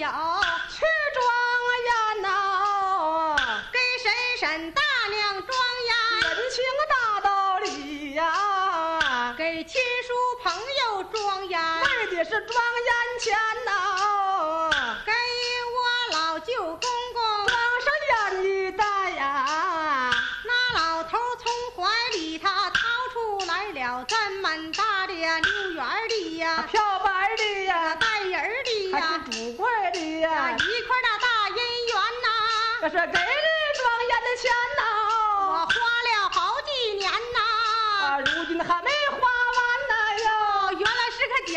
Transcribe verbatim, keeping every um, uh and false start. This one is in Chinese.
有去庄园呐， 给婶婶大娘庄严， 人情大道理呀， 给亲属朋友庄严， 为的是庄严钱呐， 给我老舅公公装上烟一袋呀， 那老头从怀里他掏出来了这么大的六元的呀， 漂白的呀， 带人儿的还呀， 是主柜的呀， 一块那大银元呐， 这是给你庄严的钱